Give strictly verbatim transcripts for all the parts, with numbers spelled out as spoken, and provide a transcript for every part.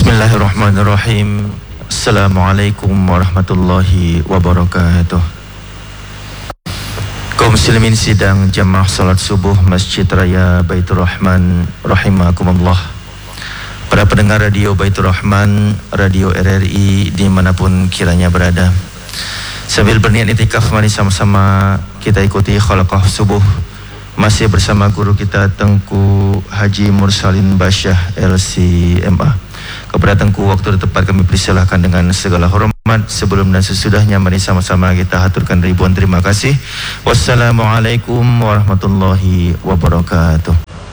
Bismillahirrahmanirrahim. Assalamualaikum warahmatullahi wabarakatuh. Kaum muslimin sidang jamaah salat subuh Masjid Raya Baitur Rahman rahimakumullah. Para pendengar radio Baitur Rahman, radio R R I dimanapun kiranya berada, sambil berniat itikaf, mari sama-sama kita ikuti khalaqah subuh masih bersama guru kita Tengku Haji Mursalin Basyah L C M A. Kepada Tengku, waktu tepat kami persilahkan dengan segala hormat. Sebelum dan sesudahnya, mari sama-sama kita haturkan ribuan terima kasih. Wassalamualaikum warahmatullahi wabarakatuh.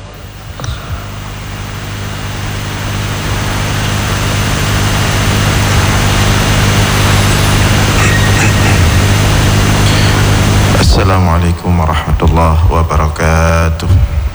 Assalamualaikum warahmatullahi wabarakatuh.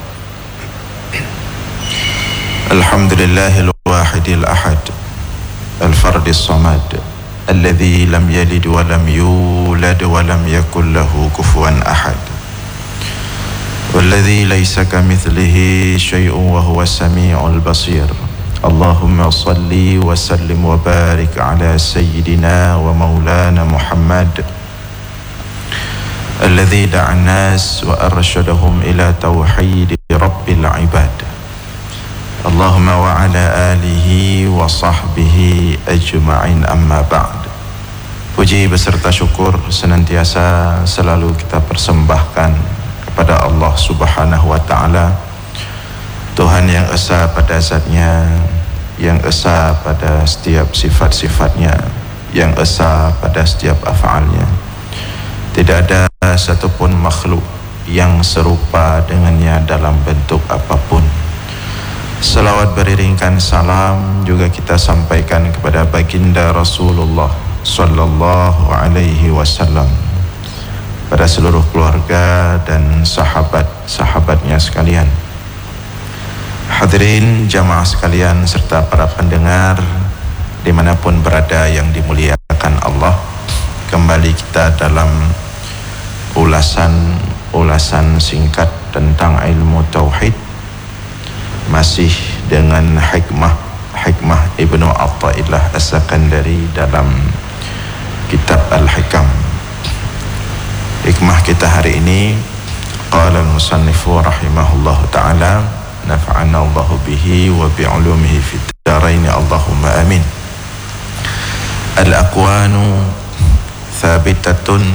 Alhamdulillahil wahidil ahad, al-fardis samad, alladhi lam yalid wa lam yulad wa lam yakul lahu kufuwan ahad, walladhi laysa kamithlihi syai'un wa huwa as-sami'ul basir. Allahumma salli wa sallim wa barik ala sayyidina wa maulana Muhammad alladhi da'an nas wa arsyadahum ila tauhid rabbil ibad. Allahumma wa ala alihi wa sahbihi ajma'in, amma ba'd. Puji beserta syukur senantiasa selalu kita persembahkan kepada Allah Subhanahu wa ta'ala, Tuhan yang esa pada zatnya, yang esa pada setiap sifat-sifatnya, yang esa pada setiap af'alnya. Tidak ada satupun makhluk yang serupa dengannya dalam bentuk apapun. Salawat beriringkan salam juga kita sampaikan kepada baginda Rasulullah sallallahu alaihi wasallam, pada seluruh keluarga dan sahabat-sahabatnya sekalian. Hadirin jamaah sekalian serta para pendengar dimanapun berada yang dimuliakan Allah, kembali kita dalam ulasan-ulasan singkat tentang ilmu tauhid, masih dengan hikmah hikmah Ibnu Athaillah As-Sakandari dalam kitab Al-Hikam. Hikmah kita hari ini, qala al-musannifu rahimahullahu ta'ala, nafa'ana Allahu bihi wa bi'ulumihi fid dharain, Allahumma amin. Al-aqwanu thabitatun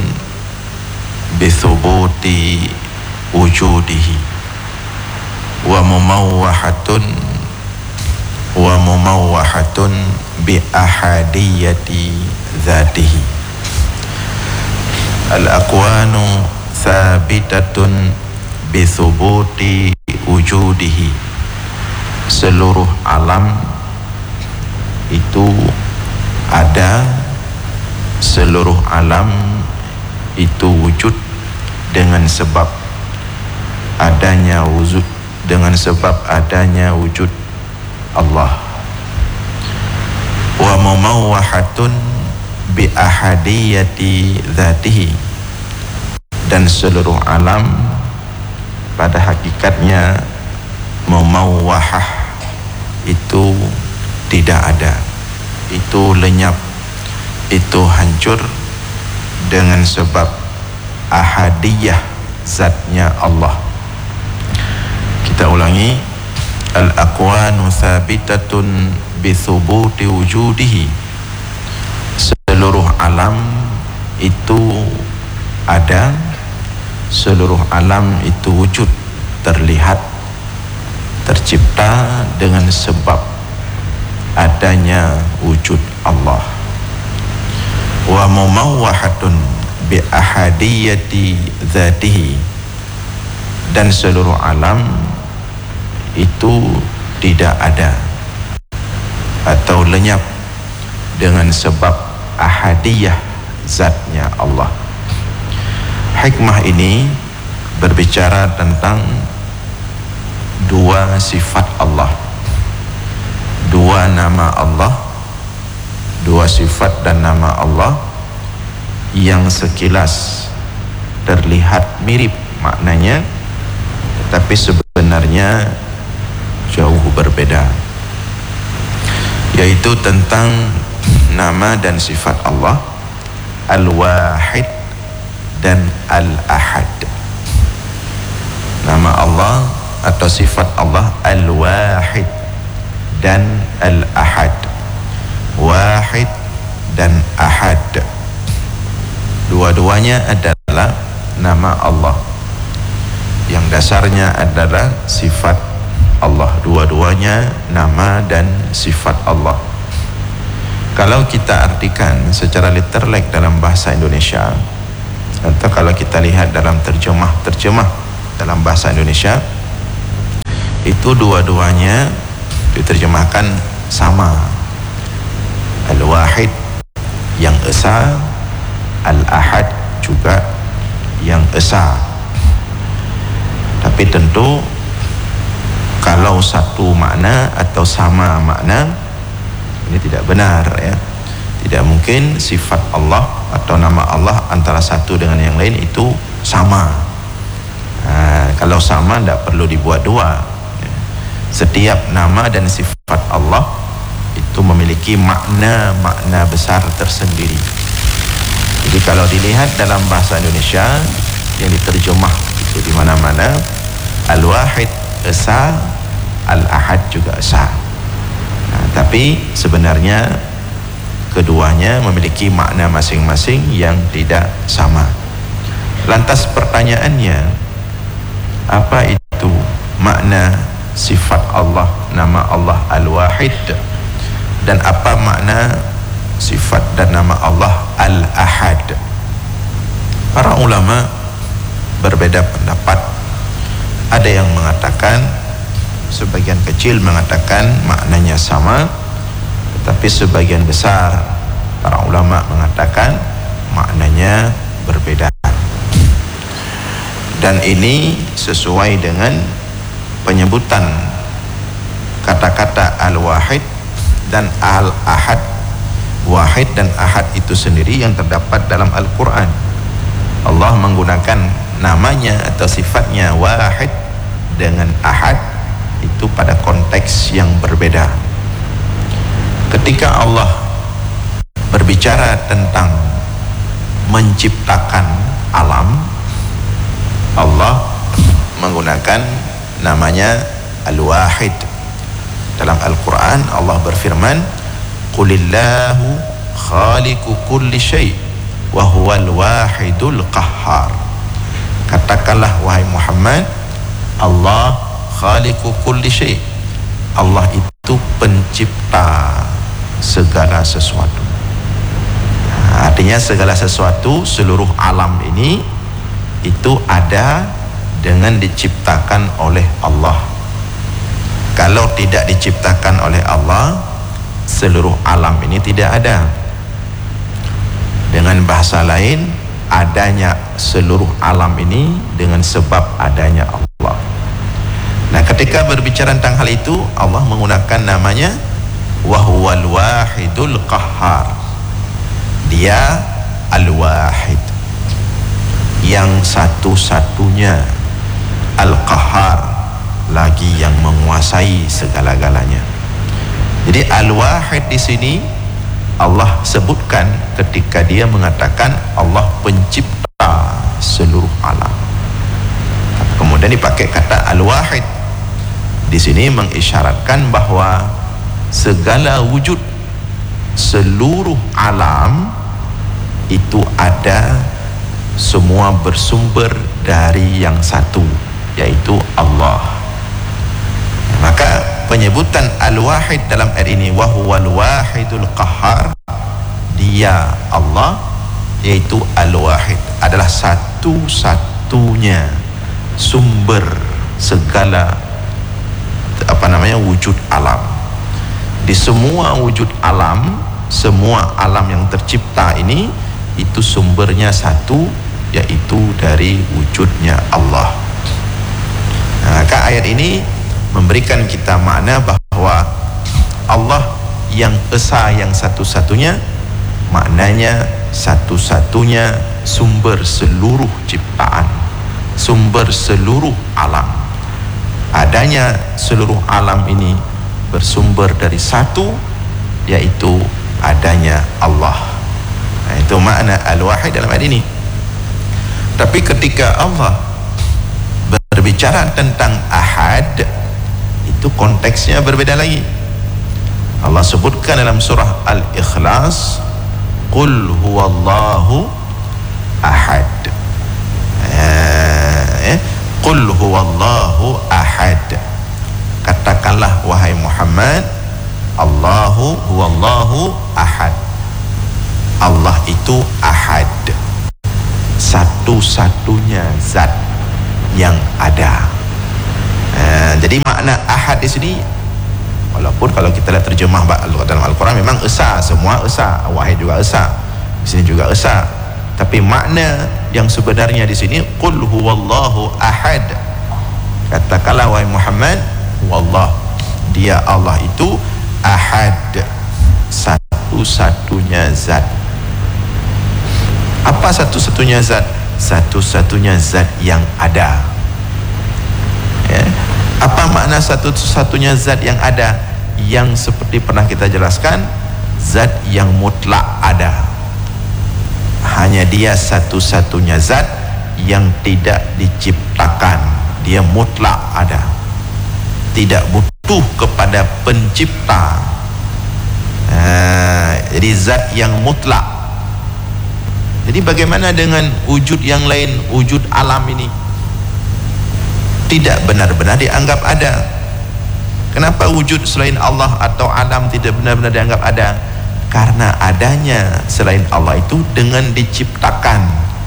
bithubuti wujudihi wa mumawwahatun wa mumawwahatun bi ahadiyati dzatihi. Al-aqwanu thabitatun bi thubuti wujudihi. Seluruh alam itu ada, seluruh alam itu wujud dengan sebab adanya wujud dengan sebab adanya wujud Allah. Wa mumawwahatun bi ahadiyati dzatihi, dan seluruh alam pada hakikatnya mumawwahah, itu tidak ada, itu lenyap, itu hancur dengan sebab ahadiyah zatnya Allah. Kita ulangi, al-aqwanu thabitatun bithubuti wujudihi. Seluruh alam itu ada, seluruh alam itu wujud, terlihat, tercipta dengan sebab adanya wujud Allah. Wa mumawwahatun bi ahadiyati dzatihi, dan seluruh alam itu tidak ada atau lenyap dengan sebab ahadiyah zatnya Allah. Hikmah ini berbicara tentang dua sifat Allah, dua nama Allah, dua sifat dan nama Allah yang sekilas terlihat mirip maknanya, tapi sebenarnya jauh berbeda, yaitu tentang nama dan sifat Allah Al-Wahid dan Al-Ahad. Nama Allah atau sifat Allah Al-Wahid dan Al-Ahad. Wahid dan Ahad, dua-duanya adalah nama Allah yang dasarnya adalah sifat Allah. Dua-duanya nama dan sifat Allah. Kalau kita artikan secara literlek dalam bahasa Indonesia, atau kalau kita lihat dalam terjemah-terjemah dalam bahasa Indonesia, itu dua-duanya diterjemahkan sama. Al-Wahid yang esa, Al-Ahad juga yang esa. Tapi tentu kalau satu makna atau sama makna, ini tidak benar ya. Tidak mungkin sifat Allah atau nama Allah antara satu dengan yang lain itu sama. Nah, kalau sama tidak perlu dibuat dua. Setiap nama dan sifat Allah itu memiliki makna-makna besar tersendiri. Jadi kalau dilihat dalam bahasa Indonesia yang diterjemah itu di mana-mana, Al-Wahid esa, Al-Ahad juga esa. Nah, tapi sebenarnya keduanya memiliki makna masing-masing yang tidak sama. Lantas pertanyaannya, apa itu makna sifat Allah, nama Allah Al-Wahid, dan apa makna sifat dan nama Allah Al-Ahad? Para ulama berbeda pendapat. Ada yang mengatakan, sebagian kecil mengatakan maknanya sama, tetapi sebagian besar para ulama mengatakan maknanya berbeda. Dan ini sesuai dengan penyebutan kata-kata Al-Wahid dan Al-Ahad. Wahid dan Ahad itu sendiri yang terdapat dalam Al-Quran. Allah menggunakan namanya atau sifatnya Wahid dengan Ahad itu pada konteks yang berbeda. Ketika Allah berbicara tentang menciptakan alam, Allah menggunakan namanya Al-Wahid. Dalam Al-Quran Allah berfirman, Qulillahu khaliqu kulli syai' wa huwal wahidul qahhar. Katakanlah wahai Muhammad, Allah khaliqu kulli syai'. Allah itu pencipta segala sesuatu. Nah, artinya segala sesuatu, seluruh alam ini itu ada dengan diciptakan oleh Allah. Kalau tidak diciptakan oleh Allah, seluruh alam ini tidak ada. Dengan bahasa lain, adanya seluruh alam ini dengan sebab adanya Allah. Nah, ketika berbicara tentang hal itu, Allah menggunakan namanya Wahuwal Wahidul Qahhar. Dia Al-Wahid, yang satu-satunya, Al-Qahhar, lagi yang menguasai segala-galanya. Jadi Al-Wahid di sini Allah sebutkan ketika dia mengatakan Allah pencipta seluruh alam. Kemudian dipakai kata Al-Wahid. Di sini mengisyaratkan bahwa segala wujud seluruh alam itu ada, semua bersumber dari yang satu, yaitu Allah. Maka penyebutan Al-Wahid dalam ayat ini, Wahuwal Wahidul Qahhar, dia Allah, yaitu Al-Wahid, adalah satu-satunya sumber segala apa namanya wujud alam. Di semua wujud alam, semua alam yang tercipta ini, itu sumbernya satu, yaitu dari wujudnya Allah. Nah, maka ayat ini memberikan kita makna bahwa Allah yang esa, yang satu-satunya, maknanya satu-satunya sumber seluruh ciptaan, sumber seluruh alam. Adanya seluruh alam ini bersumber dari satu, yaitu adanya Allah. Nah, itu makna al-wahid dalam ayat ini. Tapi ketika Allah berbicara tentang ahad, itu konteksnya berbeda lagi. Allah sebutkan dalam surah Al-Ikhlas, qul huwallahu ahad. Eh, qul huwallahu ahad. Katakanlah wahai Muhammad, Allahu huwallahu ahad. Allah itu ahad, satu-satunya zat yang ada. Uh, jadi makna ahad di sini, walaupun kalau kita lihat terjemah dalam Al-Quran memang esa, semua esa, wahid juga esa, di sini juga esa. Tapi makna yang sebenarnya di sini, qul huwallahu ahad. Katakanlah wahai Muhammad, wallah, dia Allah itu ahad, satu-satunya zat. Apa satu-satunya zat? Satu-satunya zat yang ada. Ya. Apa makna satu-satunya zat yang ada? Yang seperti pernah kita jelaskan, zat yang mutlak ada. Hanya dia satu-satunya zat yang tidak diciptakan. Dia mutlak ada, tidak butuh kepada pencipta. Nah, jadi zat yang mutlak. Jadi bagaimana dengan wujud yang lain, wujud alam ini? Tidak benar-benar dianggap ada. Kenapa wujud selain Allah atau alam tidak benar-benar dianggap ada? Karena adanya selain Allah itu dengan diciptakan.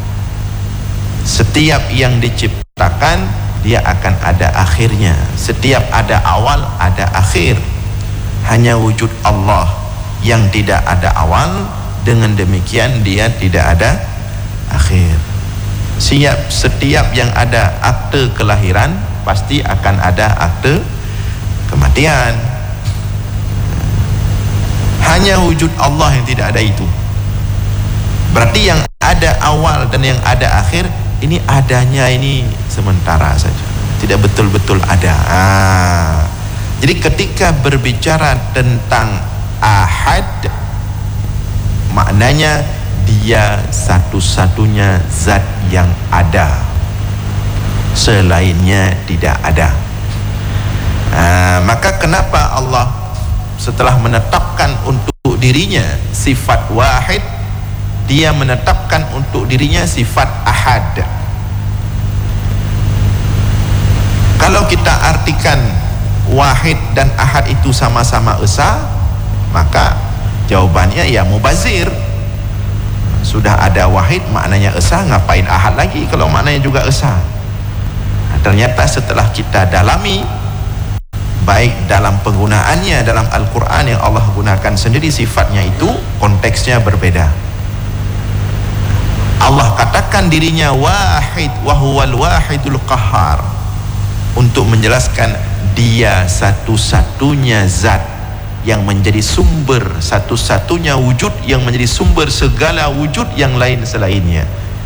Setiap yang diciptakan, dia akan ada akhirnya. Setiap ada awal, ada akhir. Hanya wujud Allah yang tidak ada awal, dengan demikian dia tidak ada akhir. Siap, setiap yang ada akte kelahiran pasti akan ada akte kematian. Hanya wujud Allah yang tidak ada itu. Berarti yang ada awal dan yang ada akhir, ini adanya ini sementara saja, tidak betul-betul ada. Ah. Jadi ketika berbicara tentang ahad, maknanya dia satu-satunya zat yang ada, selainnya tidak ada. Aa, maka kenapa Allah setelah menetapkan untuk dirinya sifat wahid, dia menetapkan untuk dirinya sifat ahad? Kalau kita artikan wahid dan ahad itu sama-sama esa, maka jawabannya ya mubazir. Sudah ada wahid maknanya esa, ngapain ahad lagi kalau maknanya juga esa? Nah, ternyata setelah kita dalami, baik dalam penggunaannya dalam Al-Quran yang Allah gunakan sendiri sifatnya itu, konteksnya berbeda. Allah katakan dirinya wahid, wahuwal wahidul qahar, untuk menjelaskan dia satu-satunya zat yang menjadi sumber, satu-satunya wujud yang menjadi sumber segala wujud yang lain selainnya.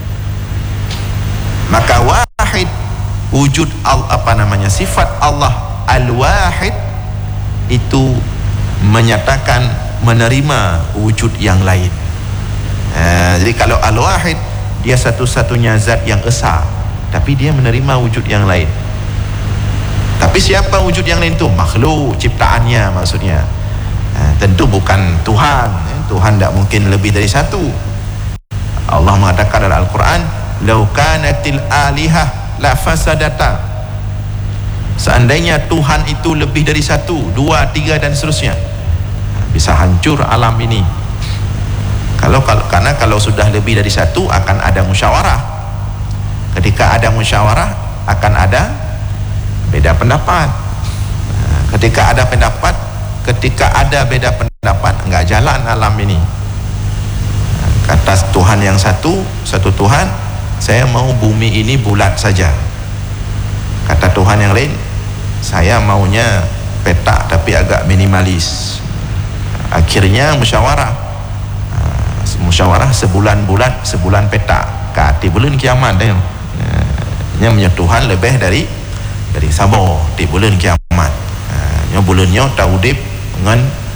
Maka wahid, wujud al apa namanya sifat Allah al-wahid itu menyatakan menerima wujud yang lain. Uh, jadi kalau al-wahid, dia satu-satunya zat yang esa, tapi dia menerima wujud yang lain. Tapi siapa wujud yang lain itu? Makhluk ciptaannya maksudnya. Uh, tentu bukan Tuhan. Tuhan tidak mungkin lebih dari satu. Allah mengatakan dalam Al-Quran, "Lau kanatil alihah la fasadata." Seandainya Tuhan itu lebih dari satu, dua, tiga dan seterusnya, bisa hancur alam ini. Kalau, kalau karena kalau sudah lebih dari satu akan ada musyawarah. Ketika ada musyawarah akan ada beda pendapat. Ketika ada pendapat, ketika ada beda pendapat, enggak jalan alam ini. Kata Tuhan yang satu, satu Tuhan, saya mau bumi ini bulat saja. Kata Tuhan yang lain, saya maunya petak tapi agak minimalis. Akhirnya musyawarah, musyawarah sebulan bulat, sebulan petak. Kati bulan kiamat dah. Nya punya Tuhan lebih dari dari sabar di bulan kiamat. Nya bulannya taudip dengan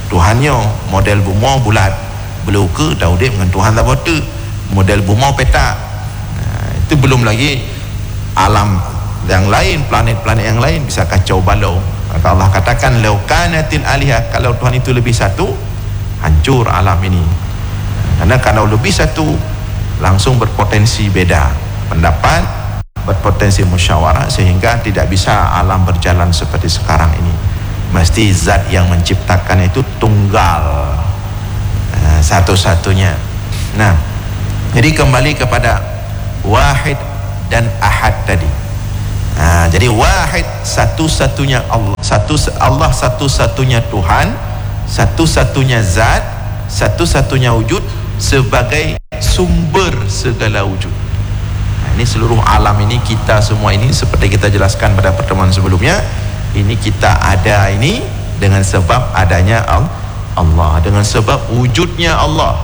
Tuhannya model bumi bulat, boleh ukur tahu dia dengan Tuhan tak betul. Model bumi petak. Nah, itu belum lagi alam yang lain, planet-planet yang lain bisa kacau balau. Maka Allah katakan law kanatil alihah, kalau Tuhan itu lebih satu, hancur alam ini. Karena kalau lebih satu langsung berpotensi beda pendapat, berpotensi musyawarah, sehingga tidak bisa alam berjalan seperti sekarang ini. Mesti zat yang menciptakan itu tunggal, uh, satu-satunya. Nah, jadi kembali kepada wahid dan ahad tadi. Nah, jadi wahid satu-satunya Allah, satu Allah satu-satunya Tuhan, satu-satunya zat, satu-satunya wujud sebagai sumber segala wujud. Nah, ini seluruh alam ini, kita semua ini seperti kita jelaskan pada pertemuan sebelumnya, ini kita ada ini dengan sebab adanya Allah, dengan sebab wujudnya Allah.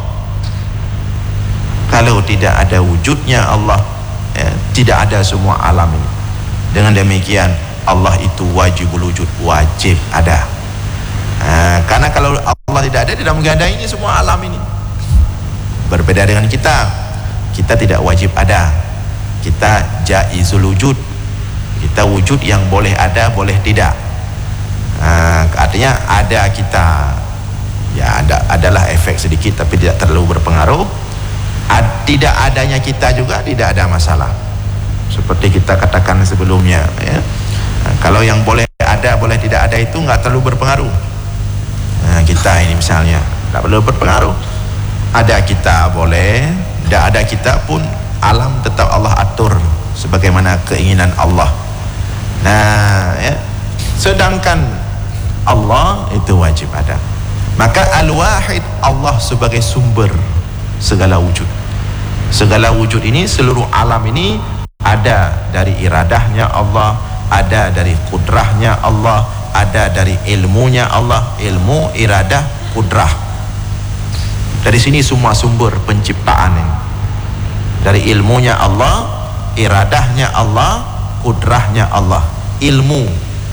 Kalau tidak ada wujudnya Allah, eh, tidak ada semua alam ini. Dengan demikian Allah itu wajibul wujud, wajib ada. Nah, karena kalau Allah tidak ada, tidak mungkin ada ini semua alam ini. Berbeda dengan kita, kita tidak wajib ada, kita jaizul wujud, kita wujud yang boleh ada, boleh tidak. Nah, artinya ada kita, ya ada adalah efek sedikit tapi tidak terlalu berpengaruh. Ad, tidak adanya kita juga tidak ada masalah. Seperti kita katakan sebelumnya, ya. Nah, kalau yang boleh ada, boleh tidak ada itu nggak terlalu berpengaruh. Nah, kita ini misalnya nggak perlu berpengaruh. Ada kita boleh, tidak ada kita pun alam tetap Allah atur sebagaimana keinginan Allah. Nah, ya. Sedangkan Allah itu wajib ada. Maka al-wahid, Allah sebagai sumber segala wujud. Segala wujud ini, seluruh alam ini ada dari iradahnya Allah, ada dari kudrahnya Allah, ada dari ilmunya Allah. Ilmu, iradah, kudrah, dari sini semua sumber penciptaan ini. Dari ilmunya Allah, iradahnya Allah, kudrahnya Allah. Ilmu,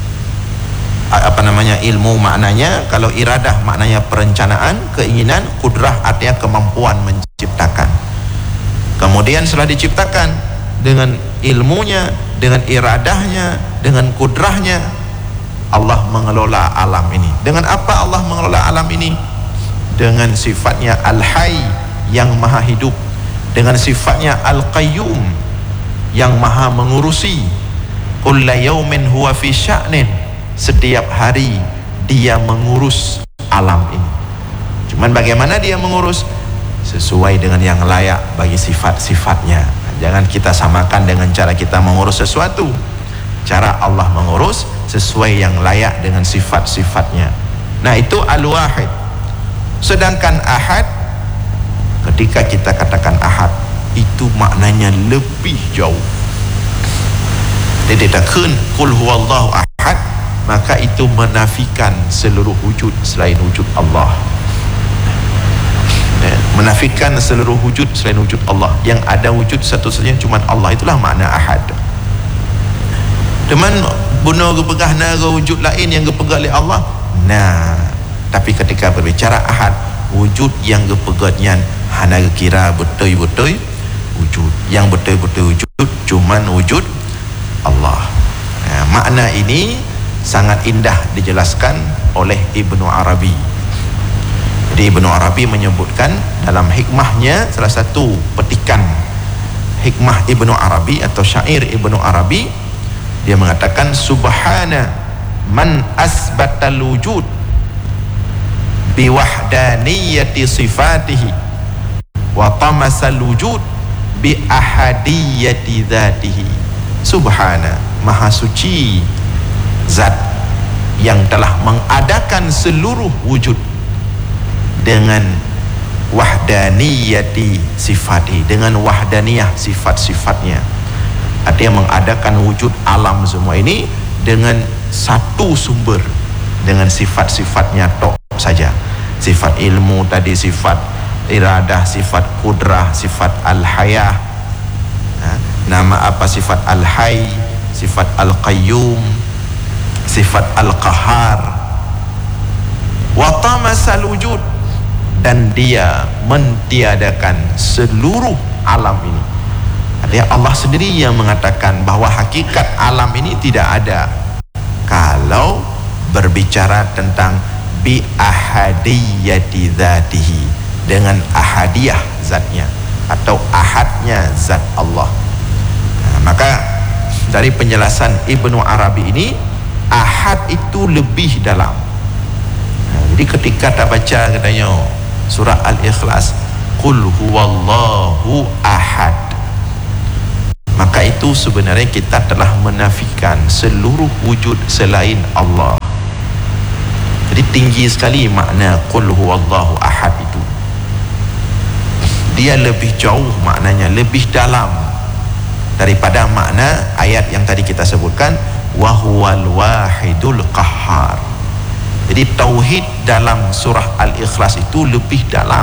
apa namanya ilmu maknanya, kalau iradah maknanya perencanaan, keinginan, kudrah artinya kemampuan menciptakan. Kemudian setelah diciptakan, dengan ilmunya, dengan iradahnya, dengan kudrahnya, Allah mengelola alam ini. Dengan apa Allah mengelola alam ini? Dengan sifatnya Al-Hayy yang maha hidup, dengan sifatnya Al-Qayyum yang maha mengurusi. Kulla yaumin huwa fi sya'nin, setiap hari dia mengurus alam ini. Cuman bagaimana dia mengurus? Sesuai dengan yang layak bagi sifat-sifatnya. Jangan kita samakan dengan cara kita mengurus sesuatu. Cara Allah mengurus sesuai yang layak dengan sifat-sifatnya. Nah, itu al-wahid. Sedangkan ahad, ketika kita katakan ahad, itu maknanya lebih jauh. Dia takkan qul huwallahu ahad, maka itu menafikan seluruh wujud selain wujud Allah. Menafikan seluruh wujud selain wujud Allah. Yang ada wujud satu-satunya cuma Allah, itulah makna ahad. Teman bunuh gepegah naga wujud lain yang gepegah oleh Allah. Nah, tapi ketika berbicara ahad, wujud yang gepegahnya hana kira betul-betul wujud. Yang betul-betul wujud cuman wujud Allah. Nah, makna ini sangat indah dijelaskan oleh Ibnu Arabi. Jadi Ibnu Arabi menyebutkan dalam hikmahnya, salah satu petikan hikmah Ibnu Arabi atau syair Ibnu Arabi, dia mengatakan subhana man asbatal wujud biwahdaniyati sifatihi wa tamasal wujud bi ahadiyati dzatihi. Subhana, maha suci zat yang telah mengadakan seluruh wujud dengan wahdaniyati sifati, dengan wahdaniyah sifat-sifatnya. Artinya mengadakan wujud alam semua ini dengan satu sumber, dengan sifat-sifatnya tok saja. Sifat ilmu tadi, sifat iradah, sifat kudrah, sifat al-hayah. Nama apa? Sifat al-hayy, sifat al-qayyum, sifat al-qahar. wa tamasal wujud, dan dia mentiadakan seluruh alam ini. Artinya Allah sendiri yang mengatakan bahwa hakikat alam ini tidak ada kalau berbicara tentang bi ahadiyati dzatihi, dengan ahadiyah zatnya atau ahadnya zat Allah. Nah, maka dari penjelasan Ibnu Arabi ini, ahad itu lebih dalam. Nah, jadi ketika kita baca katanya surah Al-Ikhlas, qul huwallahu ahad, maka itu sebenarnya kita telah menafikan seluruh wujud selain Allah. Jadi tinggi sekali makna qul huwallahu ahad itu. Dia lebih jauh maknanya, lebih dalam daripada makna ayat yang tadi kita sebutkan, wa huwal wahidul qahhar. Jadi tauhid dalam surah Al-Ikhlas itu lebih dalam,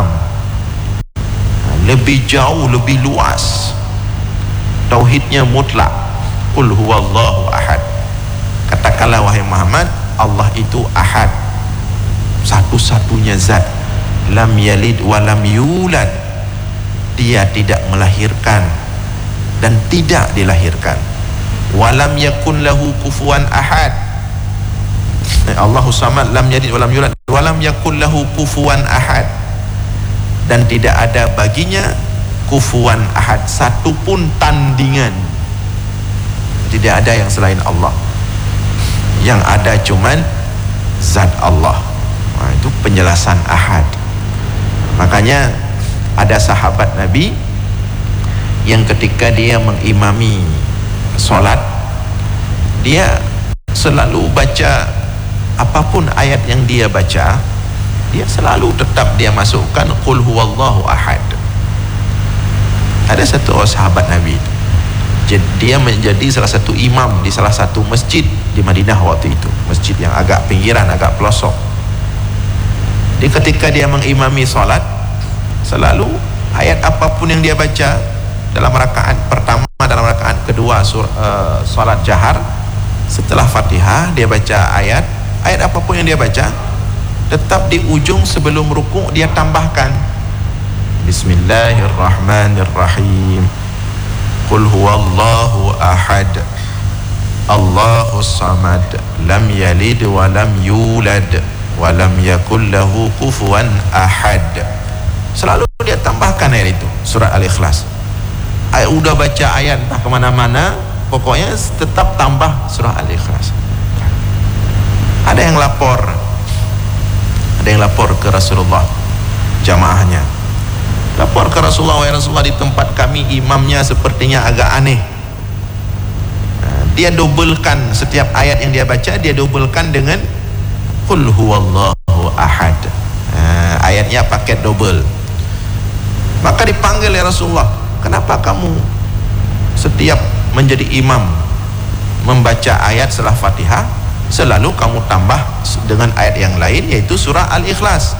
lebih jauh, lebih luas. Tauhidnya mutlak, qul huwallahu ahad. Katakanlah wahai Muhammad, Allah itu ahad, satu-satunya zat, lam yalid wa lam yulad, dia tidak melahirkan dan tidak dilahirkan, walam yakun lahu kufuwan ahad. Allahu samad, lam yalid walam yulad, walam yakun lahu kufuwan ahad, dan tidak ada baginya kufuwan ahad, satu pun tandingan. Tidak ada yang selain Allah, yang ada cuman zat Allah. Nah, itu penjelasan ahad. Makanya ada sahabat Nabi yang ketika dia mengimami solat, dia selalu baca apapun ayat yang dia baca, dia selalu tetap dia masukkan qul huwallahu ahad. Ada satu sahabat Nabi, dia menjadi salah satu imam di salah satu masjid di Madinah waktu itu, masjid yang agak pinggiran, agak pelosok. Di ketika dia mengimami solat, selalu ayat apapun yang dia baca dalam rakaat pertama, dalam rakaat kedua sur, uh, salat jahar, setelah Fatihah dia baca ayat, ayat apapun yang dia baca, tetap di ujung sebelum rukuk dia tambahkan Bismillahirrahmanirrahim, qul huwallahu ahad, Allahus samad, lam yalid wa lam yulad wa lam yakul lahu kufuwan ahad. Selalu dia tambahkan ayat itu, surah Al-Ikhlas. Ayat udah baca ayat entah kemana-mana, pokoknya tetap tambah surah Al-Ikhlas. Ada yang lapor, ada yang lapor ke Rasulullah, jamaahnya lapor ke Rasulullah, wahai Rasulullah, di tempat kami imamnya sepertinya agak aneh. Nah, dia dobelkan setiap ayat yang dia baca, dia dobelkan dengan qul huwallahu ahad. Nah, ayatnya paket double. Maka dipanggil ya Rasulullah, kenapa kamu setiap menjadi imam membaca ayat setelah Fatihah selalu kamu tambah dengan ayat yang lain, yaitu surah Al-Ikhlas?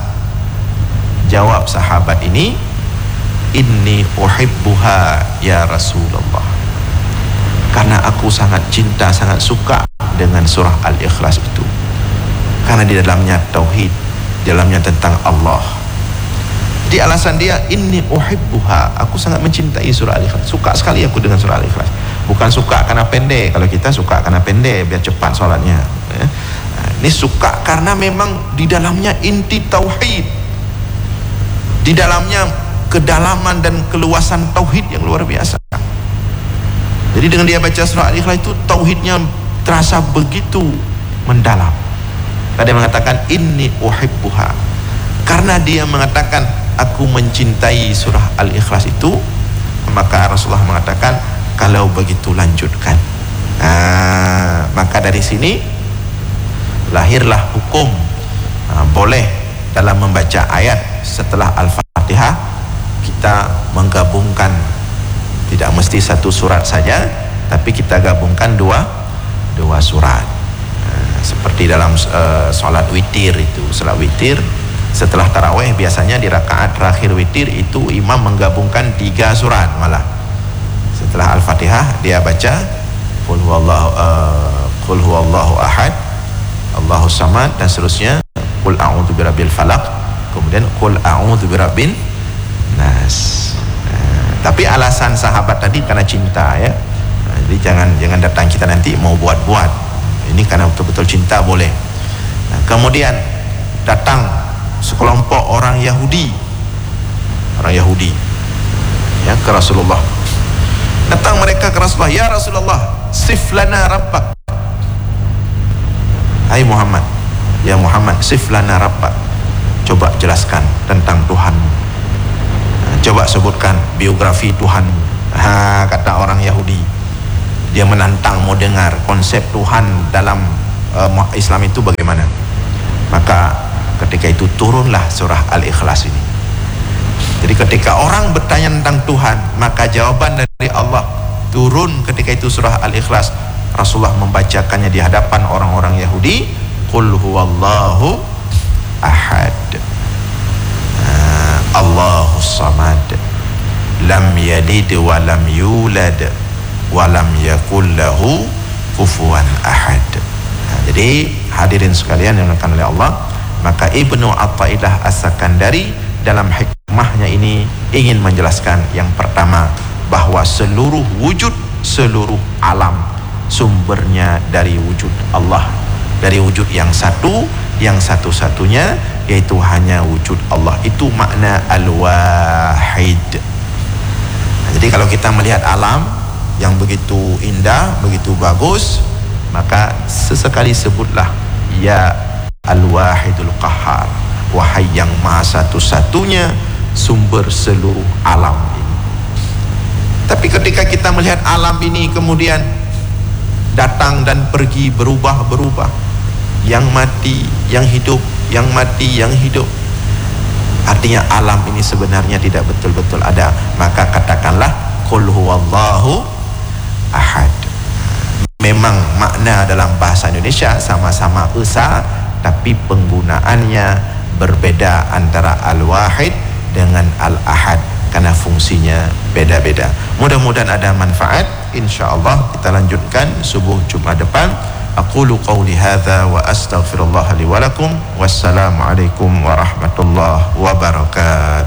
Jawab sahabat ini, inni uhibbuha ya Rasulullah, karena aku sangat cinta, sangat suka dengan surah Al-Ikhlas itu, karena di dalamnya tauhid, di dalamnya tentang Allah. Di alasan dia, inni uhibbuha, aku sangat mencintai surah Al-Ikhlas, suka sekali aku dengan surah Al-Ikhlas. Bukan suka karena pendek, kalau kita suka karena pendek biar cepat sholatnya, ya. Nah, ini suka karena memang di dalamnya inti tauhid, di dalamnya kedalaman dan keluasan tauhid yang luar biasa. Jadi dengan dia baca surah Al-Ikhlas itu tauhidnya terasa begitu mendalam. Tadi mengatakan inni uhibbuha, karena dia mengatakan aku mencintai surah Al-Ikhlas itu, maka Rasulullah mengatakan kalau begitu lanjutkan. Nah, maka dari sini lahirlah hukum, nah, boleh dalam membaca ayat setelah Al-Fatihah kita menggabungkan, tidak mesti satu surat saja, tapi kita gabungkan dua dua surat. Nah, seperti dalam uh, sholat witir itu, sholat witir setelah taraweh biasanya di rakaat terakhir witir itu imam menggabungkan tiga surat, malah setelah Al-Fatihah dia baca qul huwallahu uh, qul huwallahu ahad, Allahus samad, dan seterusnya qul a'udzu birabbil falaq, kemudian qul a'udzu birabbin nas. Nah, tapi alasan sahabat tadi karena cinta ya. Nah, jadi jangan jangan datang kita nanti mau buat-buat. Ini karena betul-betul cinta boleh. Nah, kemudian datang sekelompok orang Yahudi, orang Yahudi ya ke Rasulullah. Datang mereka ke Rasulullah, ya Rasulullah, sif lana rabbak. Hai Muhammad, ya Muhammad, sif lana rabbak. Coba jelaskan tentang Tuhanmu. Coba sebutkan biografi Tuhanmu. Ha, kata orang Yahudi. Dia menantang mau dengar konsep Tuhan dalam uh, Islam itu bagaimana. Maka ketika itu turunlah surah Al-Ikhlas ini. Jadi ketika orang bertanya tentang Tuhan, maka jawaban dari Allah turun ketika itu surah Al-Ikhlas. Rasulullah membacakannya di hadapan orang-orang Yahudi, qul huwallahu ahad, uh, Allahus samad, lam yalid wa lam yulad wa lam yakul lahu kufuwan ahad. Nah, jadi hadirin sekalian yang dimuliakan oleh Allah, maka Ibnu Athaillah As-Sakandari dalam hikmahnya ini ingin menjelaskan yang pertama, bahwa seluruh wujud, seluruh alam sumbernya dari wujud Allah, dari wujud yang satu, yang satu-satunya, yaitu hanya wujud Allah. Itu makna al-wahid. Nah, jadi kalau kita melihat alam yang begitu indah, begitu bagus, maka sesekali sebutlah ya al-wahidul qahhar, wahai yang maha satu-satunya sumber seluruh alam ini. Tapi ketika kita melihat alam ini kemudian datang dan pergi, berubah-berubah, yang mati, yang hidup, yang mati, yang hidup, artinya alam ini sebenarnya tidak betul-betul ada. Maka katakanlah qul huwallahu ahad. Memang makna dalam bahasa Indonesia sama-sama esa, tapi penggunaannya berbeda antara al-wahid dengan al-ahad karena fungsinya beda-beda. Mudah-mudahan ada manfaat. Insyaallah kita lanjutkan subuh Jumat depan. Aqulu qawli hadza wa astaghfirullah li wa lakum. Wassalamualaikum warahmatullahi wabarakatuh.